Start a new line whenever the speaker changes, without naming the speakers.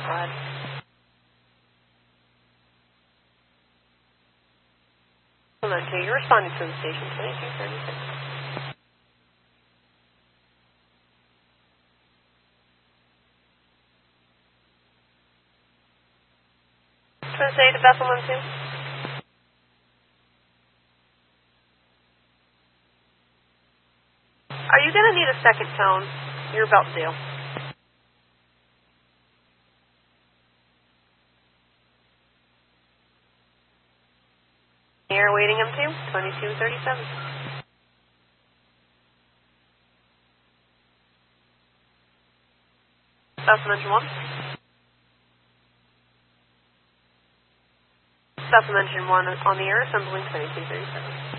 Go ahead. Okay, you're responding to the station 2236. Say the vessel 12. Are you going to need a second tone? You're about to. Air waiting M2, 2237. Vessel engine 1. Vessel engine 1 on the air, assembling 2237.